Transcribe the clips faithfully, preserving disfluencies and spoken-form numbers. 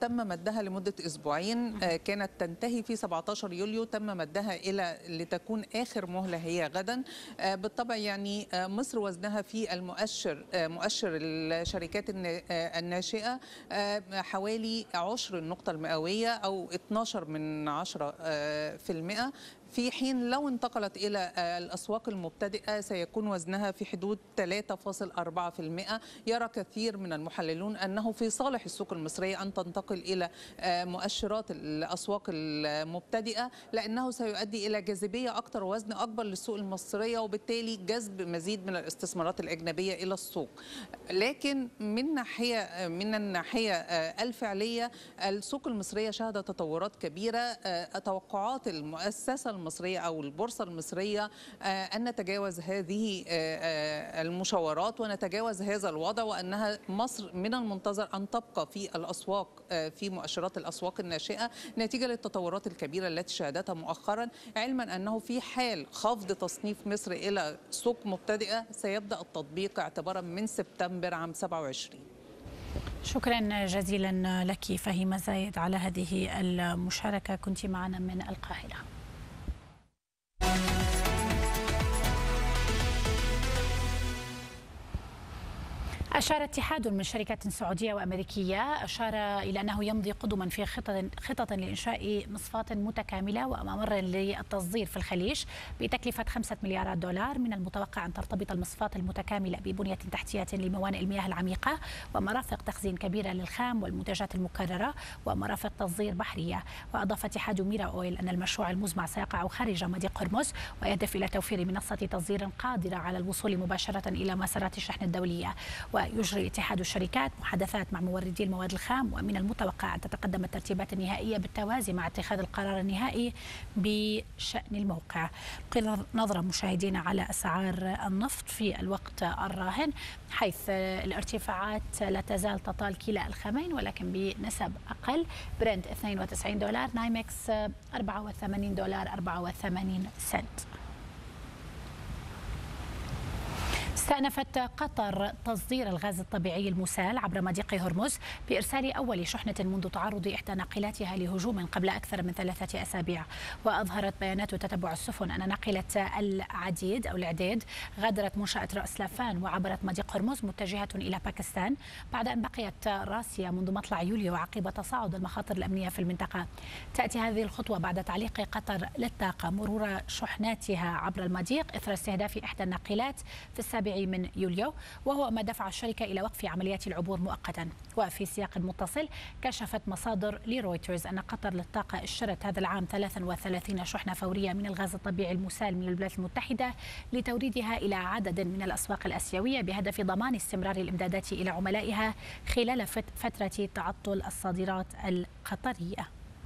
تم مدها لمدة أسبوعين، كانت تنتهي في سبعة عشر يوليو، تم مدها إلى لتكون آخر مهلة هي غدا. بالطبع يعني مصر وزنها في المؤشر، مؤشر الشركات الناشئة، حوالي عشر النقطة المئوية أو اثناشر من عشرة في المئة، في حين لو انتقلت إلى الأسواق المبتدئة سيكون وزنها في حدود ثلاثة فاصلة أربعة بالمئة. يرى كثير من المحللون أنه في صالح السوق المصرية أن تنتقل إلى مؤشرات الأسواق المبتدئة، لأنه سيؤدي إلى جاذبية أكثر ووزن أكبر للسوق المصرية، وبالتالي جذب مزيد من الاستثمارات الأجنبية إلى السوق. لكن من ناحية من الناحية الفعلية السوق المصرية شهدت تطورات كبيرة. توقعات المؤسسة المصرية أو البورصة المصرية أن نتجاوز هذه المشاورات ونتجاوز هذا الوضع، وأنها مصر من المنتظر أن تبقى في الأسواق، في مؤشرات الأسواق الناشئة نتيجة للتطورات الكبيرة التي شهدتها مؤخرا، علما أنه في حال خفض تصنيف مصر إلى سوق مبتدئة سيبدأ التطبيق اعتبارا من سبتمبر عام سبعة وعشرين. شكرا جزيلا لك فهيمة زايد على هذه المشاركة، كنت معنا من القاهرة. أشار اتحاد من شركات سعودية وأمريكية أشار إلى أنه يمضي قدما في خطط خطط لإنشاء مصفاة متكاملة وممر للتصدير في الخليج بتكلفة خمسة مليارات دولار. من المتوقع أن ترتبط المصفاة المتكاملة ببنية تحتية لموانئ المياه العميقة ومرافق تخزين كبيرة للخام والمنتجات المكررة ومرافق تصدير بحرية. وأضاف اتحاد ميرا أويل أن المشروع المزمع سيقع خارج مضيق هرمز ويهدف إلى توفير منصة تصدير قادرة على الوصول مباشرة إلى مسارات الشحن الدولية. ويجري اتحاد الشركات محادثات مع موردي المواد الخام، ومن المتوقع أن تتقدم الترتيبات النهائية بالتوازي مع اتخاذ القرار النهائي بشأن الموقع. قل نظرة مشاهدينا على أسعار النفط في الوقت الراهن، حيث الارتفاعات لا تزال تطال كلا الخمين ولكن بنسب أقل. برنت اثنين وتسعين دولار، نايمكس أربعة وثمانين دولار أربعة وثمانين سنت. استأنفت قطر تصدير الغاز الطبيعي المسال عبر مضيق هرمز بإرسال أول شحنة منذ تعرض إحدى ناقلاتها لهجوم قبل أكثر من ثلاثة أسابيع. وأظهرت بيانات تتبع السفن أن ناقلة العديد أو العديد غادرت منشأة رأس لافان وعبرت مضيق هرمز متجهة إلى باكستان بعد أن بقيت راسية منذ مطلع يوليو عقب تصاعد المخاطر الأمنية في المنطقة. تأتي هذه الخطوة بعد تعليق قطر للطاقة مرور شحناتها عبر المضيق إثر استهداف إحدى الناقلات في السابع من يوليو، وهو ما دفع الشركة إلى وقف عمليات العبور مؤقتا. وفي سياق متصل كشفت مصادر لرويترز أن قطر للطاقة اشترت هذا العام ثلاثة وثلاثين شحنة فورية من الغاز الطبيعي المسال من الولايات المتحدة لتوريدها إلى عدد من الأسواق الآسيوية بهدف ضمان استمرار الإمدادات إلى عملائها خلال فترة تعطل الصادرات القطرية.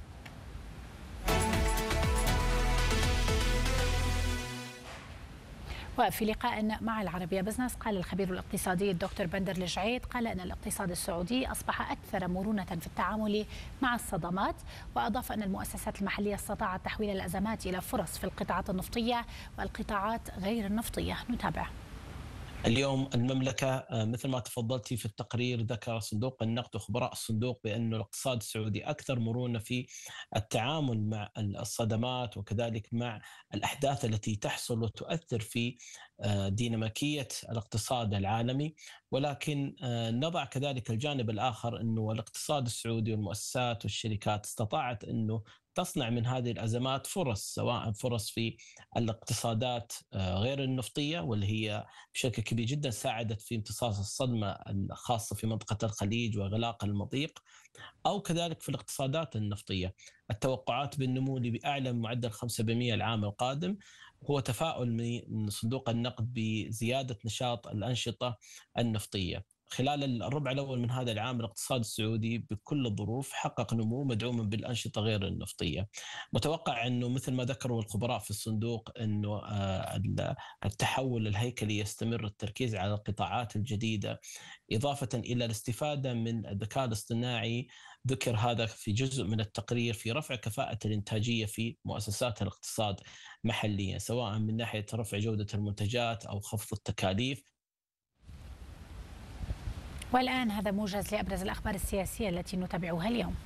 وفي لقاء مع العربية بزنس قال الخبير الاقتصادي الدكتور بندر الجعيد قال أن الاقتصاد السعودي أصبح أكثر مرونة في التعامل مع الصدمات. وأضاف أن المؤسسات المحلية استطاعت تحويل الأزمات إلى فرص في القطاعات النفطية والقطاعات غير النفطية. نتابع. اليوم المملكة مثل ما تفضلتي في التقرير ذكر صندوق النقد وخبراء الصندوق بأن الاقتصاد السعودي أكثر مرونة في التعامل مع الصدمات وكذلك مع الأحداث التي تحصل وتؤثر في ديناميكية الاقتصاد العالمي. ولكن نضع كذلك الجانب الآخر أنه الاقتصاد السعودي والمؤسسات والشركات استطاعت أنه تصنع من هذه الأزمات فرص، سواء فرص في الاقتصادات غير النفطية واللي هي بشكل كبير جدا ساعدت في امتصاص الصدمة الخاصة في منطقة الخليج وإغلاق المضيق، أو كذلك في الاقتصادات النفطية. التوقعات بالنمو بأعلى معدل خمسة بالمئة العام القادم هو تفاؤل من صندوق النقد بزيادة نشاط الأنشطة النفطية. خلال الربع الأول من هذا العام الاقتصاد السعودي بكل الظروف حقق نمو مدعوما بالأنشطة غير النفطية. متوقع أنه مثل ما ذكروا الخبراء في الصندوق أنه التحول الهيكلي يستمر، التركيز على القطاعات الجديدة إضافة إلى الاستفادة من الذكاء الاصطناعي. ذكر هذا في جزء من التقرير في رفع كفاءة الإنتاجية في مؤسسات الاقتصاد محليا، سواء من ناحية رفع جودة المنتجات أو خفض التكاليف. والآن هذا موجز لأبرز الأخبار السياسية التي نتابعها اليوم.